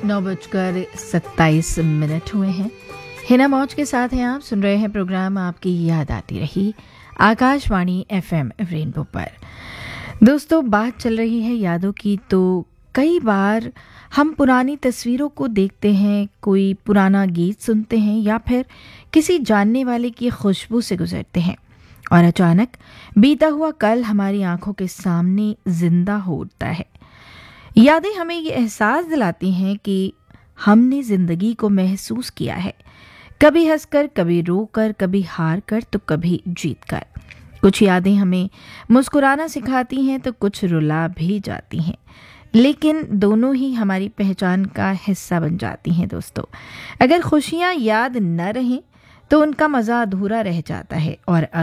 9:27 हुए हैं। हिना मौज के साथ हैं, आप सुन रहे हैं प्रोग्राम आपकी याद आती रही आकाशवाणी FM रेनबो पर। दोस्तों, बात चल रही है यादों की, तो कई बार हम पुरानी तस्वीरों को देखते हैं, कोई पुराना गीत सुनते हैं या फिर किसी जानने वाले की खुशबू से गुजरते हैं और अचानक बीता हुआ कल हमारी आंखों के सामने जिंदा हो उठता है। यादें हमें ये एहसास दिलाती हैं कि हमने ज़िंदगी को महसूस किया है, कभी हंसकर, कभी रोकर, कभी हार कर तो कभी जीत कर। कुछ यादें हमें मुस्कुराना सिखाती हैं तो कुछ रुला भी जाती हैं, लेकिन दोनों ही हमारी पहचान का हिस्सा बन जाती हैं। दोस्तों, अगर खुशियाँ याद न रहें तो उनका मज़ा अधूरा रह जाता है और